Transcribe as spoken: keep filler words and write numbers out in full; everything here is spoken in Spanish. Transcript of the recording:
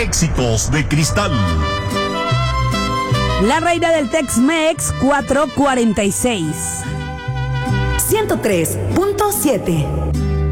éxitos de cristal. La reina del Tex-Mex, cuatro cuarenta y seis. ciento tres punto siete.